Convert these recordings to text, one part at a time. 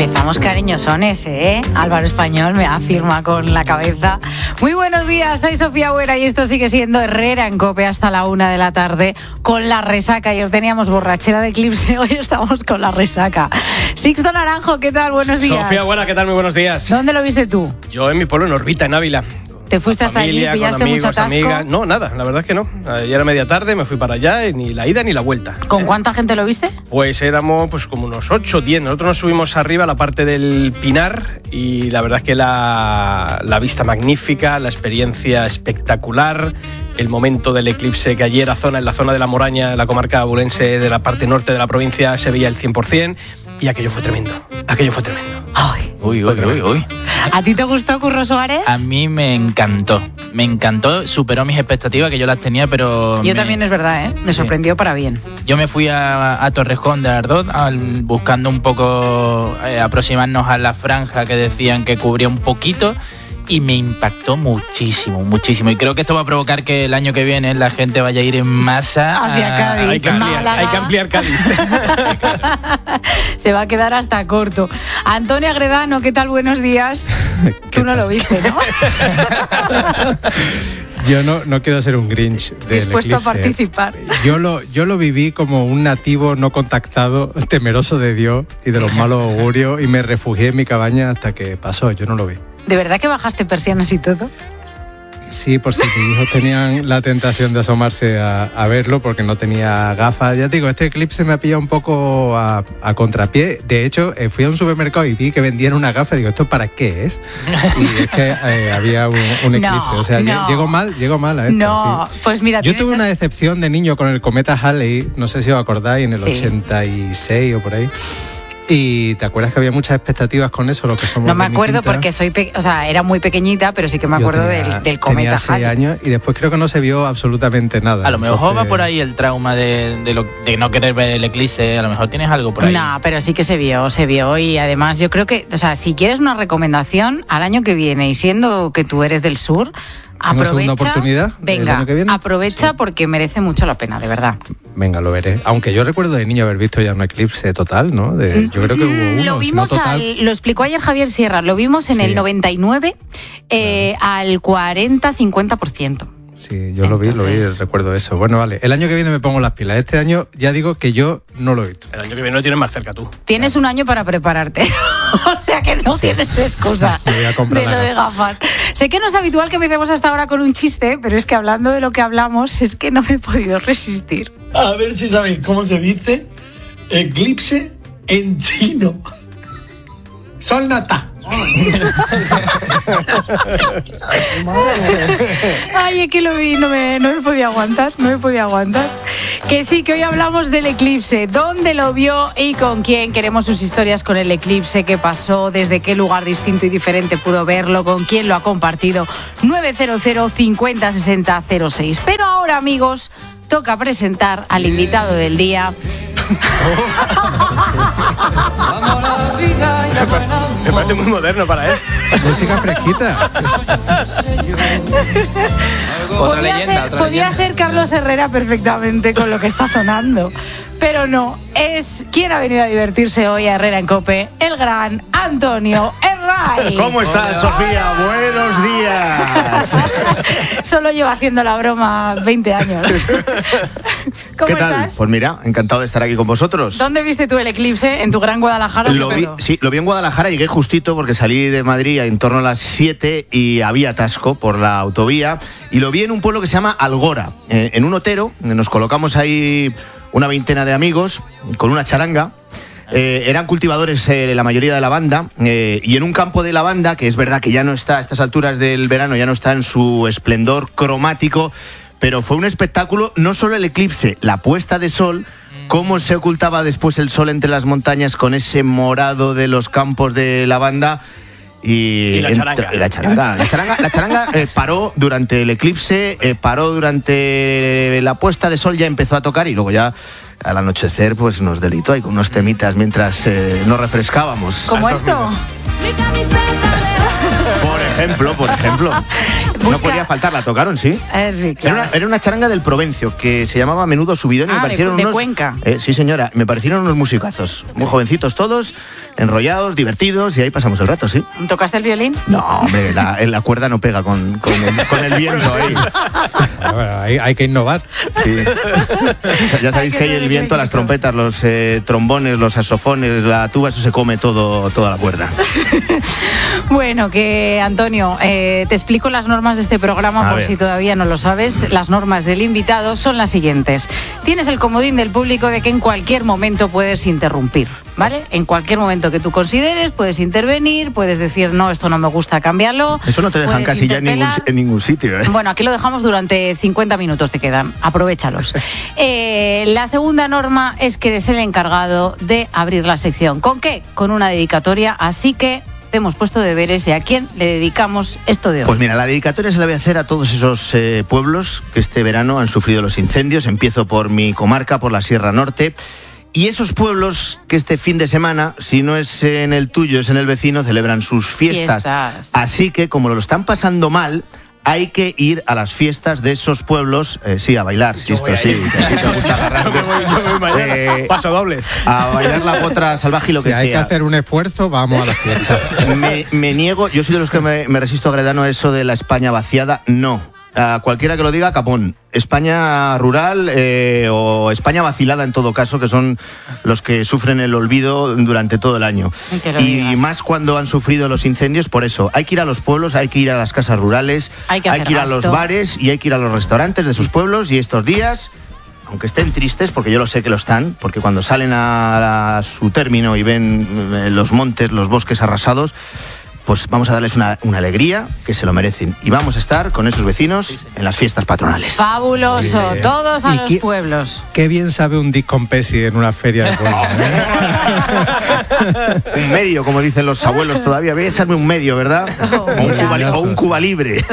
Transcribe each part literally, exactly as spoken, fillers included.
Empezamos cariñosones, ¿eh? Álvaro Español me afirma con la cabeza. Muy buenos días, soy Sofía Buera y esto sigue siendo Herrera en COPE hasta la una de la tarde con la resaca. Ayer teníamos borrachera de Eclipse, hoy estamos con la resaca. Sixto Naranjo, ¿qué tal? Buenos días. Sofía Buera, ¿qué tal? Muy buenos días. ¿Dónde lo viste tú? Yo en mi pueblo, en Orbita, en Ávila. ¿Te fuiste hasta allí, pillaste amigos, mucho atasco? Amigas. No, nada, la verdad es que no. Ayer era media tarde, me fui para allá, y ni la ida ni la vuelta. ¿Con ¿Eh? cuánta gente lo viste? Pues éramos pues como unos ocho, diez. Nosotros nos subimos arriba a la parte del Pinar y la verdad es que la, la vista magnífica, la experiencia espectacular, el momento del eclipse que ayer a zona, en la zona de la Moraña, en la comarca abulense de la parte norte de la provincia, se veía el cien por ciento y aquello fue tremendo, aquello fue tremendo. Ay. Uy, uy, uy, uy. ¿A ti te gustó, Curro Suárez? A mí me encantó, me encantó, superó mis expectativas, que yo las tenía, pero... Yo me... también, es verdad, ¿eh? Me sorprendió sí. para bien. Yo me fui a, a Torrejón de Ardoz al, buscando un poco eh, aproximarnos a la franja que decían que cubría un poquito y me impactó muchísimo, muchísimo. Y creo que esto va a provocar que el año que viene la gente vaya a ir en masa hacia Cádiz. Hay que ampliar, hay que ampliar Cádiz. Se va a quedar hasta corto. Antonio Agredano, ¿qué tal? Buenos días. Tú no tal? Lo viste, ¿no? Yo no, no quiero ser un Grinch del dispuesto eclipse. a participar. Yo lo, yo lo viví como un nativo no contactado, temeroso de Dios y de los malos augurios, y me refugié en mi cabaña hasta que pasó. Yo no lo vi. ¿De verdad que bajaste persianas y todo? Sí, por si mis hijos tenían la tentación de asomarse a, a verlo porque no tenía gafas. Ya te digo, este eclipse me ha pillado un poco a, a contrapié. De hecho, eh, fui a un supermercado y vi que vendían una gafa. Digo, ¿esto para qué es? Y es que eh, había un, un eclipse. No, o sea, no. llegó mal, llegó mal a esto. No, sí. Pues mira... Yo tuve una decepción de niño con el cometa Halley, no sé si os acordáis, en el sí. ochenta y seis o por ahí. Y ¿te acuerdas que había muchas expectativas con eso, lo que somos? No me acuerdo porque soy, pe- o sea, era muy pequeñita, pero sí que me acuerdo tenía, del, del cometa. Tenía seis años y después creo que no se vio absolutamente nada. A lo mejor Entonces... va por ahí el trauma de, de, lo, de no querer ver el eclipse, a lo mejor tienes algo por ahí. No, pero sí que se vio, se vio y además yo creo que, o sea, si quieres una recomendación al año que viene y siendo que tú eres del sur, aprovecha, segunda oportunidad venga, el año que viene? aprovecha sí. porque merece mucho la pena, de verdad. Venga, lo veré. Aunque yo recuerdo de niño haber visto ya un eclipse total, ¿no? De, yo creo que hubo uno, lo vimos, si no total. Al, lo explicó ayer Javier Sierra, lo vimos en sí. el noventa y nueve eh, claro. al cuarenta a cincuenta por ciento. Sí, yo Entonces... lo vi, lo vi, recuerdo eso. Bueno, vale, el año que viene me pongo las pilas. Este año ya digo que yo no lo he visto. El año que viene lo tienes más cerca tú. Tienes claro. un año para prepararte. O sea que no sí. tienes excusa voy a comprar de lo de gafas. Sé que no es habitual que empecemos hasta ahora con un chiste, pero es que hablando de lo que hablamos, es que no me he podido resistir. A ver si sabéis cómo se dice eclipse en chino. Sol nota. Ay, es que lo vi, no me, no me podía aguantar, no me podía aguantar. Que sí, que hoy hablamos del eclipse. ¿Dónde lo vio y con quién? Queremos sus historias con el eclipse, qué pasó, desde qué lugar distinto y diferente pudo verlo, con quién lo ha compartido. nueve cero cero cincuenta sesenta cero seis. Pero ahora, amigos, toca presentar al invitado del día. Me parece muy moderno para él. Música fresquita. Otra podía leyenda, ser, otra podía leyenda. ser Carlos Herrera perfectamente con lo que está sonando. Pero no, es quien ha venido a divertirse hoy a Herrera en COPE, el gran Antonio Herray. ¿Cómo estás, Sofía? Buenos días. Solo lleva haciendo la broma veinte años. ¿Cómo ¿Qué tal? estás? Pues mira, encantado de estar aquí con vosotros. ¿Dónde viste tú el eclipse? ¿En tu gran Guadalajara? Lo vi, sí, lo vi en Guadalajara, llegué justito porque salí de Madrid en torno a las siete y había atasco por la autovía. Y lo vi en un pueblo que se llama Algora, eh, en un otero. Nos colocamos ahí una veintena de amigos con una charanga. Eh, eran cultivadores eh, la mayoría de la banda eh, y en un campo de lavanda, que es verdad que ya no está a estas alturas del verano, ya no está en su esplendor cromático, pero fue un espectáculo, no solo el eclipse, la puesta de sol, cómo se ocultaba después el sol entre las montañas con ese morado de los campos de lavanda. Y, y la charanga. Entre, la charanga, la charanga, la charanga eh, paró durante el eclipse, eh, paró durante la puesta de sol, ya empezó a tocar y luego ya al anochecer pues nos delitó ahí con unos temitas mientras eh, nos refrescábamos. ¿Como esto? Por ejemplo, por ejemplo. No Busca- podía faltar, la tocaron, sí. Eh, sí, claro. Era una, era una charanga del Provencio que se llamaba Menudo Subidón y Ah, me de- parecieron de unos. Cuenca. Eh, sí, señora, me parecieron unos musicazos. Muy jovencitos todos, enrollados, divertidos y ahí pasamos el rato, sí. ¿Tocaste el violín? No, hombre, la, la cuerda no pega con, con, el, con el viento ahí. Bueno, bueno, hay, hay que innovar. Sí. O sea, ya sabéis Hay que que hay ser el viento, las eclécticos. trompetas, los eh, trombones, los saxofones, la tuba, eso se come todo, toda la cuerda. Bueno, que Antonio, eh, te explico las normas de este programa A por ver. si todavía no lo sabes. Las normas del invitado son las siguientes. Tienes el comodín del público de que en cualquier momento puedes interrumpir, ¿vale? En cualquier momento que tú consideres puedes intervenir, puedes decir, no, esto no me gusta, cámbialo. Eso no te dejan Puedes casi ya en ningún, interpelar. en ningún sitio, ¿eh? Bueno, aquí lo dejamos durante cincuenta minutos, te quedan. Aprovéchalos. Eh, la segunda norma es que eres el encargado de abrir la sección. ¿Con qué? Con una dedicatoria. Así que te hemos puesto deberes y a quién le dedicamos esto de hoy. Pues mira, la dedicatoria se la voy a hacer a todos esos eh, pueblos que este verano han sufrido los incendios. Empiezo por mi comarca, por la Sierra Norte. Y esos pueblos que este fin de semana, si no es en el tuyo, es en el vecino, celebran sus fiestas. Fiestas. Así que, como lo están pasando mal, hay que ir a las fiestas de esos pueblos, eh, sí, a bailar, si esto voy a sí, ir. que a ti te gusta agarrar. Yo me voy, yo me voy mañana. Eh, Paso dobles. a bailar la potra salvaje y lo Si que hay que sea. hacer un esfuerzo, vamos a la fiesta. Me, me niego, yo soy de los que me, me resisto a Gredano a eso de la España vaciada, no. A cualquiera que lo diga, capón. España rural eh, o España vacilada en todo caso, que son los que sufren el olvido durante todo el año. Que lo Y digas. más cuando han sufrido los incendios, por eso. Hay que ir a los pueblos, hay que ir a las casas rurales, Hay que hacer ir a los gasto. bares y hay que ir a los restaurantes de sus pueblos y estos días... Aunque estén tristes, porque yo lo sé que lo están, porque cuando salen a, a su término y ven eh, los montes, los bosques arrasados, pues vamos a darles una, una alegría que se lo merecen. Y vamos a estar con esos vecinos en las fiestas patronales. Fabuloso. Muy bien. Todos a ¿Y los qué- pueblos. Qué bien sabe un disc con Pepsi en una feria de pueblo, ¿eh? Un medio, como dicen los abuelos todavía. Voy a echarme un medio, ¿verdad? Oh, o, un mira. Cuba, li- o un Cuba libre.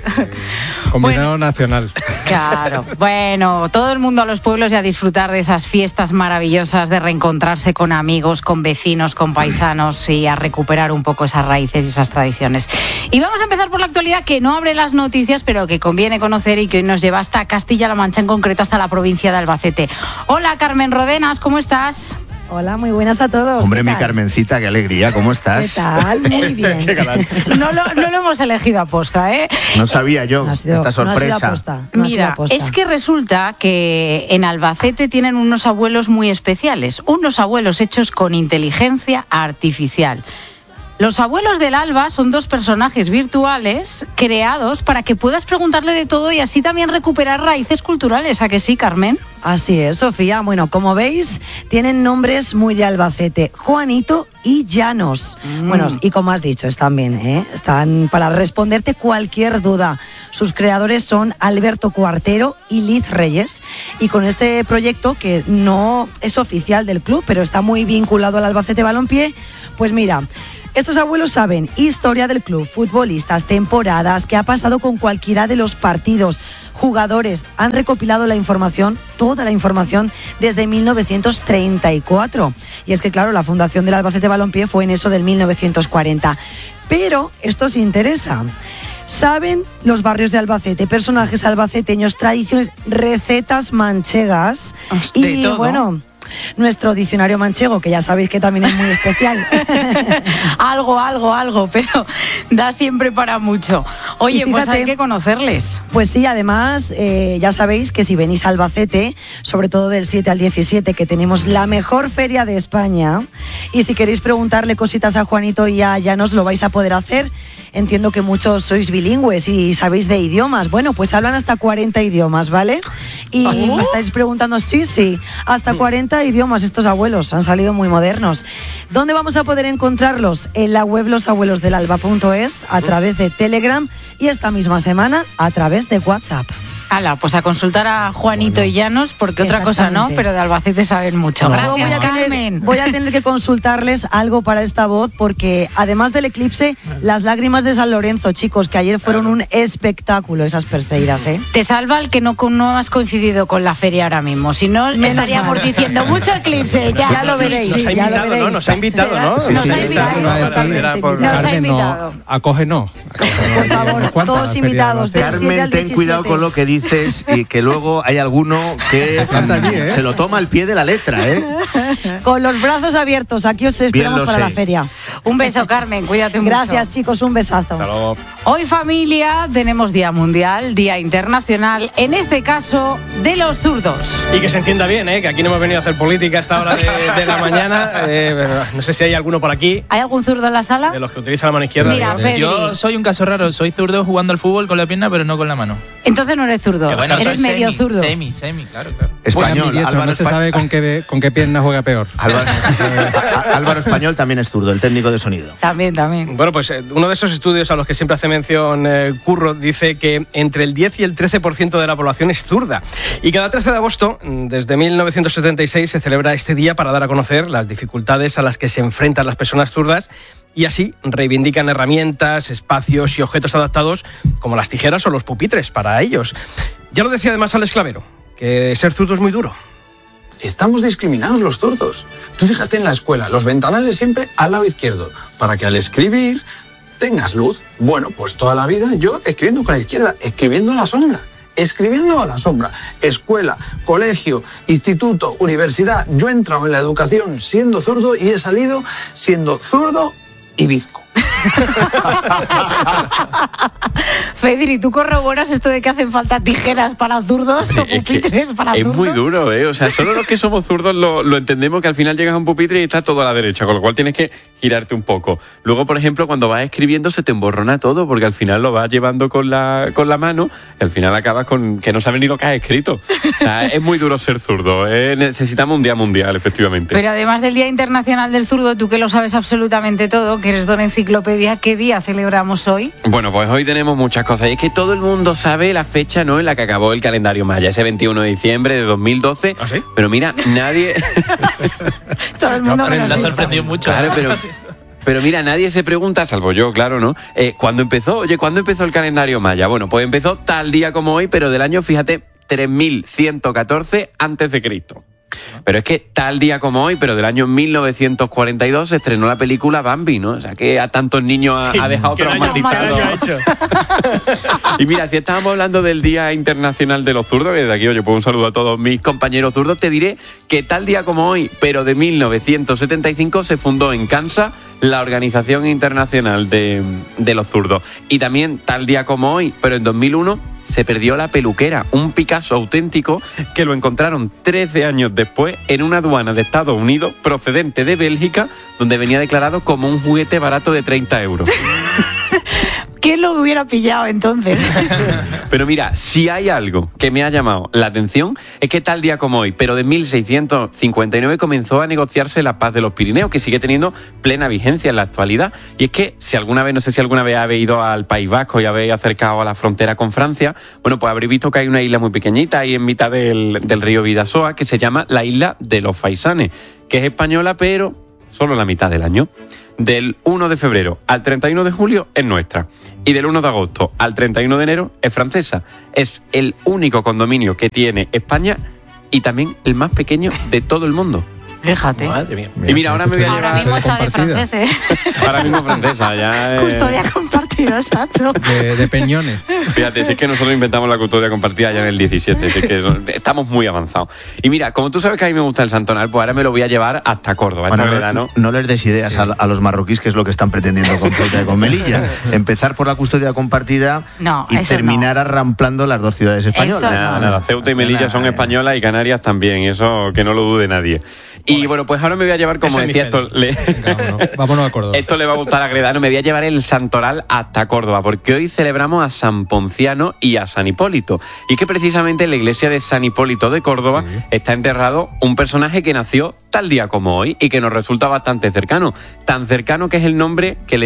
Combinado nacional. Claro. Bueno, todo el mundo a los pueblos y a disfrutar de esas fiestas maravillosas, de reencontrarse con amigos, con vecinos, con paisanos y a recuperar un poco esas raíces y esas tradiciones. Y vamos a empezar por la actualidad, que no abre las noticias, pero que conviene conocer y que hoy nos lleva hasta Castilla-La Mancha, en concreto hasta la provincia de Albacete. Hola, Carmen Rodenas, ¿cómo estás? Hola, muy buenas a todos. Hombre, ¿Qué mi tal? Carmencita, qué alegría, ¿cómo ¿Qué estás? tal? Muy bien. Qué galán. No lo, no lo hemos elegido a posta, ¿eh? No sabía yo No ha sido, esta no ha sido sorpresa. aposta, no ha sido Mira, aposta. es que resulta que en Albacete tienen unos abuelos muy especiales, unos abuelos hechos con inteligencia artificial. Los abuelos del Alba son dos personajes virtuales creados para que puedas preguntarle de todo y así también recuperar raíces culturales. ¿A que sí, Carmen? Así es, Sofía. Bueno, como veis, tienen nombres muy de Albacete. Juanito y Llanos. Mm. Bueno, y como has dicho, están bien, ¿eh? Están para responderte cualquier duda. Sus creadores son Alberto Cuartero y Liz Reyes. Y con este proyecto, que no es oficial del club, pero está muy vinculado al Albacete Balompié, pues mira... Estos abuelos saben historia del club, futbolistas, temporadas, qué ha pasado con cualquiera de los partidos, jugadores. Han recopilado la información, toda la información, desde mil novecientos treinta y cuatro. Y es que, claro, la fundación del Albacete Balompié fue en eso del mil novecientos cuarenta. Pero esto os interesa. Saben los barrios de Albacete, personajes albaceteños, tradiciones, recetas manchegas. De Y todo. bueno... Nuestro diccionario manchego, que ya sabéis que también es muy especial. algo, algo, algo, pero da siempre para mucho. Oye, Y pues fíjate- hay que conocerles. Pues sí, además, eh, ya sabéis que si venís a Albacete, sobre todo del siete al diecisiete, que tenemos la mejor feria de España, y si queréis preguntarle cositas a Juanito y a Llanos, lo vais a poder hacer. Entiendo que muchos sois bilingües y sabéis de idiomas. Bueno, pues hablan hasta cuarenta idiomas, ¿vale? Y ¿Oh? me estáis preguntando, sí, sí, hasta cuarenta idiomas estos abuelos, han salido muy modernos. ¿Dónde vamos a poder encontrarlos? En la web losabuelosdelalba punto es, a través de Telegram y esta misma semana a través de WhatsApp. Hala, pues a consultar a Juanito y Llanos, porque otra cosa no, pero de Albacete saben mucho. No. Gracias, voy a tener, Carmen. voy a tener que consultarles algo para esta voz, porque además del eclipse, las lágrimas de San Lorenzo, chicos, que ayer fueron un espectáculo esas Perseidas, ¿eh? Te salva el que no, no has coincidido con la feria ahora mismo, si no Menos estaríamos mal. diciendo mucho eclipse. Ya, Ya lo veréis. Nos ha ya lo invitado, veréis. ¿no? Nos ha invitado, ¿no? Sí, Nos sí, ha sí, invitado. sí, Era totalmente por- Nos ha invitado. Carmen, no, invitado. acógenos. Por favor, Unos cuantos, todos la feria invitados, de del Albacete. siete Carmen, al ten diecisiete. cuidado con lo que dices y que luego hay alguno que planta allí, ¿eh? se lo toma al pie de la letra, ¿eh? Con los brazos abiertos, aquí os esperamos lo para sé. la feria. Un beso, Carmen, cuídate mucho. Gracias, chicos, un besazo. Hasta luego. Hoy, familia, tenemos Día Mundial, Día Internacional, en este caso, de los zurdos. Y que se entienda bien, ¿eh? Que aquí no hemos venido a hacer política a esta hora de, de la mañana. Eh, pero no sé si hay alguno por aquí, ¿Hay algún zurdo en la sala? de los que utiliza la mano izquierda. Mira, digo. Fedri. Yo soy un caso raro, soy zurdo jugando al fútbol con la pierna, pero no con la mano. Entonces no eres zurdo, Que bueno, eres soy medio semi, zurdo. Semi, semi, claro, claro. Español, Pues, Álvaro, no se Espa- sabe con qué, con qué pierna juega peor. Álvaro, Álvaro Español también es zurdo, el técnico de sonido. También, también. Bueno, pues eh, uno de esos estudios a los que siempre hace mención eh, Curro dice que entre el diez y el trece por ciento de la población es zurda. Y cada trece de agosto, mm, desde mil novecientos setenta y seis, se celebra este día para dar a conocer las dificultades a las que se enfrentan las personas zurdas y así reivindican herramientas, espacios y objetos adaptados como las tijeras o los pupitres para ellos. Ya lo decía además Alex Clavero, que ser zurdo es muy duro. Estamos discriminados los zurdos. Tú fíjate en la escuela, los ventanales siempre al lado izquierdo, para que al escribir tengas luz. Bueno, pues toda la vida yo escribiendo con la izquierda, escribiendo a la sombra, escribiendo a la sombra. Escuela, colegio, instituto, universidad. Yo he entrado en la educación siendo zurdo y he salido siendo zurdo y bizco. Fedri, ¿tú corroboras esto de que hacen falta tijeras para zurdos o Es que pupitres para es zurdos? muy duro, ¿eh? O sea, solo los que somos zurdos lo, lo entendemos, que al final llegas a un pupitre y está todo a la derecha, con lo cual tienes que girarte un poco. Luego, por ejemplo, cuando vas escribiendo se te emborrona todo, porque al final lo vas llevando con la, con la mano y al final acabas con que no sabes ni lo que has escrito. O sea, es muy duro ser zurdo, ¿eh? Necesitamos un día mundial, efectivamente. Pero además del Día Internacional del Zurdo, tú que lo sabes absolutamente todo, que eres don enciclopedia, ¿qué día celebramos hoy? Bueno, pues hoy tenemos muchas cosas. Y es que todo el mundo sabe la fecha, ¿no?, en la que acabó el calendario maya, ese veintiuno de diciembre de dos mil doce. ¿Ah, sí? Pero mira, nadie... Todo el mundo Me menos ha yo. sorprendido mucho. Claro, pero, pero mira, nadie se pregunta, salvo yo, claro, ¿no? Eh, ¿Cuándo empezó? Oye, ¿cuándo empezó el calendario maya? Bueno, pues empezó tal día como hoy, pero del año, fíjate, tres mil ciento catorce antes de Cristo. Pero es que tal día como hoy, pero del año mil novecientos cuarenta y dos, se estrenó la película Bambi, ¿no? O sea, que a tantos niños ha, ha dejado ¿Qué daño- traumatizados. qué daño ha hecho? Y mira, si estábamos hablando del Día Internacional de los Zurdos, que desde aquí, oye, pues un saludo a todos mis compañeros zurdos, te diré que tal día como hoy, pero de mil novecientos setenta y cinco, se fundó en Kansas la Organización Internacional de, de los Zurdos. Y también tal día como hoy, pero en dos mil uno, se perdió la peluquera, un Picasso auténtico que lo encontraron trece años después en una aduana de Estados Unidos procedente de Bélgica, donde venía declarado como un juguete barato de treinta euros. ¿Quién lo hubiera pillado entonces? Pero mira, si hay algo que me ha llamado la atención, es que tal día como hoy, pero de mil seiscientos cincuenta y nueve, comenzó a negociarse la paz de los Pirineos, que sigue teniendo plena vigencia en la actualidad. Y es que si alguna vez, no sé si alguna vez habéis ido al País Vasco y habéis acercado a la frontera con Francia, bueno, pues habréis visto que hay una isla muy pequeñita ahí en mitad del, del río Bidasoa, que se llama la isla de los Faisanes, que es española, pero solo la mitad del año. Del uno de febrero al treinta y uno de julio es nuestra. Y del uno de agosto al treinta y uno de enero es francesa. Es el único condominio que tiene España y también el más pequeño de todo el mundo. Fíjate. Madre mía. Y mira, ahora me voy a Ahora llevar... mismo está de compartida. francés, ¿eh? Ahora mismo francesa, ya... eh, Custodia compartida, exacto. De, de peñones. Fíjate, si es que nosotros inventamos la custodia compartida ya en el diecisiete, si es que son- estamos muy avanzados. Y mira, como tú sabes que a mí me gusta el Santoral, pues ahora me lo voy a llevar hasta Córdoba, Bueno, este no, verano. no les des ideas a, a los marroquíes, que es lo que están pretendiendo con Ceuta y con Melilla. Empezar por la custodia compartida No, y eso terminar arramplando las dos ciudades españolas. Eso Nada, nada, Ceuta y Melilla son Nada, españolas y Canarias también, eso que no lo dude nadie. Y bueno, pues ahora me voy a llevar, como Ese es mi decía, esto le, Vámonos, vámonos a Córdoba. esto le va a gustar a Gredano, me voy a llevar el Santoral hasta Córdoba, porque hoy celebramos a San Ponciano y a San Hipólito. Y es que precisamente en la iglesia de San Hipólito de Córdoba Sí. está enterrado un personaje que nació tal día como hoy y que nos resulta bastante cercano. Tan cercano que es el nombre que le da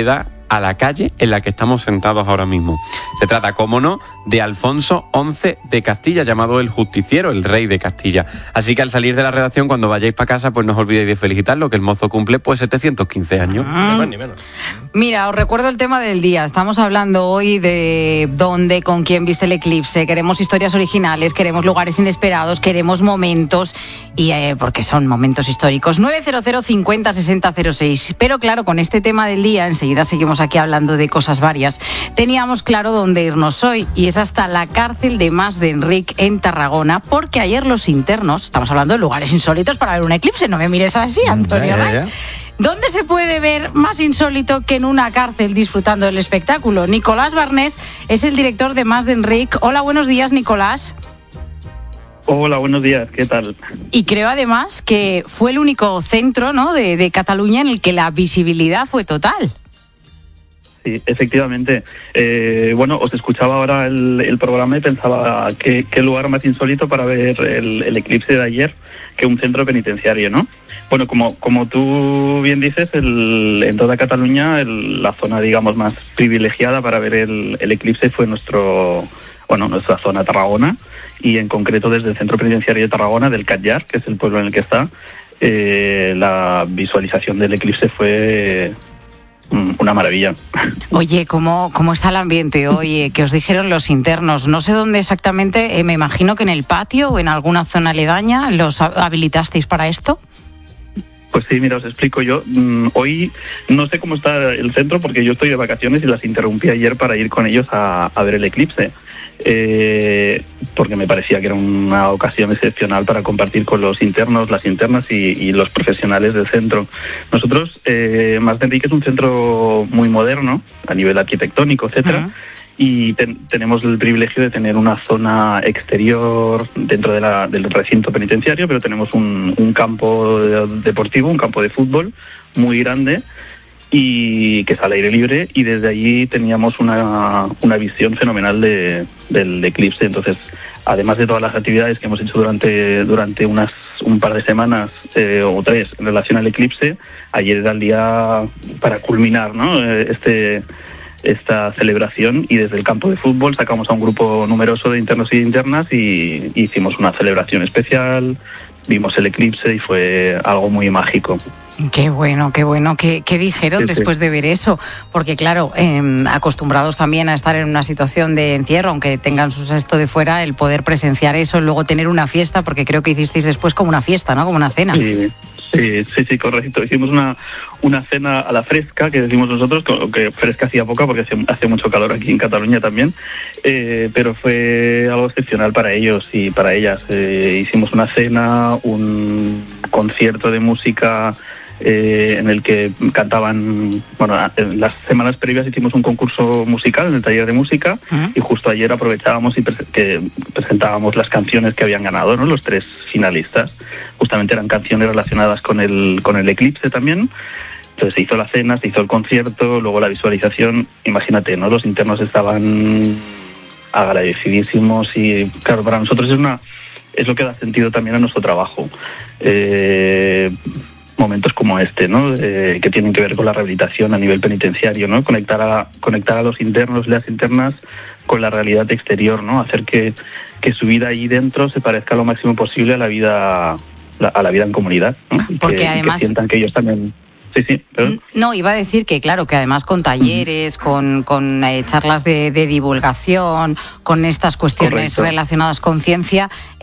a la calle en la que estamos sentados ahora mismo. Se trata, cómo no, de Alfonso once de Castilla, llamado el Justiciero, el rey de Castilla. Así que al salir de la redacción, cuando vayáis para casa, pues no os olvidéis de felicitarlo, que el mozo cumple pues setecientos quince años. Ah. Ni más ni menos. Mira, os recuerdo el tema del día. Estamos hablando hoy de dónde, con quién viste el eclipse. Queremos historias originales, queremos lugares inesperados, queremos momentos, y eh, porque son momentos históricos. nueve cero cero cincuenta sesenta cero seis. Pero claro, con este tema del día, enseguida seguimos aquí hablando de cosas varias. Teníamos claro dónde irnos hoy, y es hasta la cárcel de Mas de Enric en Tarragona, porque ayer los internos, estamos hablando de lugares insólitos para ver un eclipse, no me mires así, Antonio. Ya, ya, ya. ¿Dónde se puede ver más insólito que en una cárcel disfrutando del espectáculo? Nicolás Barnés es el director de Mas de Enric. Hola, buenos días, Nicolás. Hola, buenos días, ¿qué tal? Y creo además que fue el único centro, ¿no?, de, de Cataluña en el que la visibilidad fue total. Sí, efectivamente. Eh, bueno, os escuchaba ahora el, el programa y pensaba que qué lugar más insólito para ver el, el eclipse de ayer que un centro penitenciario, ¿no? Bueno, como, como tú bien dices, el, en toda Cataluña el, la zona, digamos, más privilegiada para ver el, el eclipse fue nuestro, bueno, nuestra zona Tarragona, y en concreto desde el centro penitenciario de Tarragona, del Catllar, que es el pueblo en el que está, eh, la visualización del eclipse fue una maravilla. Oye, ¿cómo, cómo está el ambiente hoy? ¿Qué os dijeron los internos? No sé dónde exactamente, eh, me imagino que en el patio o en alguna zona aledaña. ¿Los habilitasteis para esto? Pues sí, mira, os explico yo. Mm, hoy no sé cómo está el centro porque yo estoy de vacaciones y las interrumpí ayer para ir con ellos a, a ver el eclipse. Eh, porque me parecía que era una ocasión excepcional para compartir con los internos, las internas y, y los profesionales del centro. Nosotros, eh, Mas de Enric es un centro muy moderno a nivel arquitectónico, etcétera, uh-huh. y ten, tenemos el privilegio de tener una zona exterior dentro de la, del recinto penitenciario, pero tenemos un, un campo de, deportivo, un campo de fútbol muy grande, y que es al aire libre, y desde allí teníamos una, una visión fenomenal de, del eclipse. Entonces, además de todas las actividades que hemos hecho durante, durante unas un par de semanas eh, o tres en relación al eclipse, ayer era el día para culminar, ¿no?, este, esta celebración, y desde el campo de fútbol sacamos a un grupo numeroso de internos y internas y hicimos una celebración especial, vimos el eclipse y fue algo muy mágico. Qué bueno, qué bueno. ¿Qué, qué dijeron sí, después sí. de ver eso? Porque claro, eh, acostumbrados también a estar en una situación de encierro, aunque tengan su sexto de fuera, el poder presenciar eso, luego tener una fiesta, porque creo que hicisteis después como una fiesta, ¿no? Como una cena. Sí, sí, sí, sí, correcto. Hicimos una, una cena a la fresca, que decimos nosotros, que fresca hacía poca porque hace, hace mucho calor aquí en Cataluña también, eh, pero fue algo excepcional para ellos y para ellas. Eh, hicimos una cena, un concierto de música Eh, en el que cantaban, bueno, en las semanas previas hicimos un concurso musical en el taller de música, uh-huh. y justo ayer aprovechábamos y pre- que presentábamos las canciones que habían ganado, ¿no?, los tres finalistas. Justamente eran canciones relacionadas con el, con el eclipse también. Entonces se hizo la cena, se hizo el concierto, luego la visualización. Imagínate, ¿no?, los internos estaban agradecidísimos y claro, para nosotros es una es lo que da sentido también a nuestro trabajo. Eh, momentos como este, ¿no?, eh, que tienen que ver con la rehabilitación a nivel penitenciario, ¿no?, conectar a conectar a los internos, las internas con la realidad exterior, ¿no?, hacer que, que su vida ahí dentro se parezca lo máximo posible a la vida a la vida en comunidad, ¿no? Porque que, además que sientan que ellos también. Sí, sí, perdón. No, iba a decir que claro, que además con talleres, uh-huh. con, con eh, charlas de, de divulgación, con estas cuestiones Correcto. relacionadas con ciencia,